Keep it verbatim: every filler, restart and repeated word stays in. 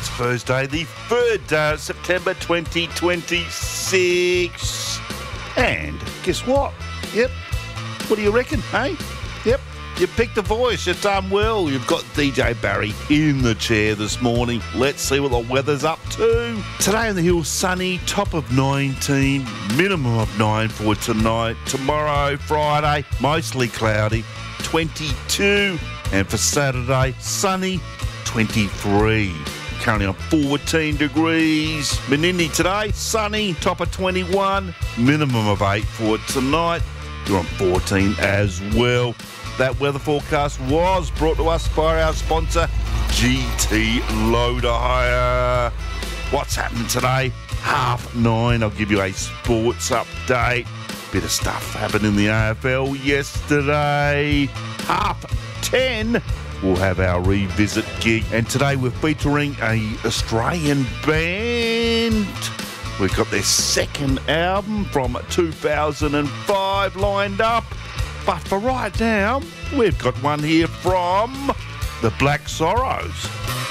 It's Thursday, the third day of September twenty twenty-six. And guess what? Yep. What do you reckon, hey? Yep. You picked a voice. You've done well. You've got D J Barry in the chair this morning. Let's see what the weather's up to. Today on the hill, sunny, top of nineteen, minimum of nine for tonight. Tomorrow, Friday, mostly cloudy, twenty-two. And for Saturday, sunny, twenty-three. Currently on fourteen degrees. Menindee today, sunny, top of twenty-one, minimum of eight for tonight. You're on fourteen as well. That weather forecast was brought to us by our sponsor, G T Loader Hire. What's happening today? Half nine, I'll give you a sports update. Bit of stuff happened in the A F L yesterday. Half ten, we'll have our revisit gig. And today we're featuring a Australian band. We've got their second album from two thousand five lined up. But for right now, we've got one here from the Black Sorrows.